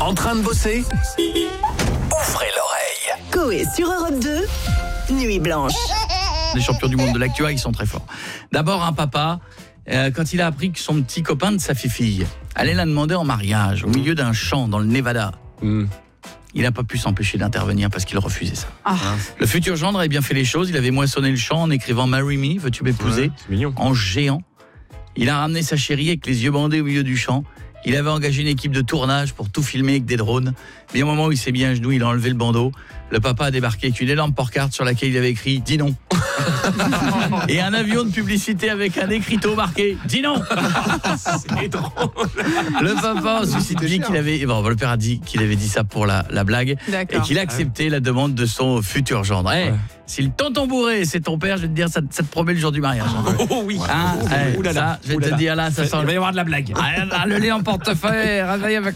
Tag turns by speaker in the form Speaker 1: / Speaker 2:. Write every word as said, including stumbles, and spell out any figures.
Speaker 1: En train de bosser? Ouvrez l'oreille.
Speaker 2: Coé sur Europe deux, Nuit Blanche.
Speaker 3: Les champions du monde de l'actua, ils sont très forts. D'abord, un papa, euh, quand il a appris que son petit copain de sa fille allait la demander en mariage au milieu d'un champ dans le Nevada, mmh. il n'a pas pu s'empêcher d'intervenir parce qu'il refusait ça. Ah. Le futur gendre avait bien fait les choses. Il avait moissonné le champ en écrivant « Marry me, veux-tu m'épouser ouais, ?» en géant. Il a ramené sa chérie avec les yeux bandés au milieu du champ. Il avait engagé une équipe de tournage pour tout filmer avec des drones. Mais au moment où il s'est mis à genoux, il a enlevé le bandeau. Le papa a débarqué avec une énorme pancarte sur laquelle il avait écrit « Dis non ». Et un avion de publicité avec un écriteau marqué « Dis non ». C'est drôle. Le papa a suscité dit qu'il avait... Bon, le père a dit qu'il avait dit ça pour la, la blague. D'accord. Et qu'il a accepté ouais. la demande de son futur gendre. Hey, ouais. Si le tonton bourré, c'est ton père, je vais te dire, ça, ça te promet le jour du mariage.
Speaker 4: Oh oui.
Speaker 3: Hein,
Speaker 4: oh,
Speaker 3: hey,
Speaker 4: oh, là là.
Speaker 3: Ça, je vais
Speaker 4: oh
Speaker 3: te
Speaker 4: là
Speaker 3: dire là, ça sent...
Speaker 4: Il va y avoir de la blague.
Speaker 3: Ah, le lait en portefeuille, réveille avec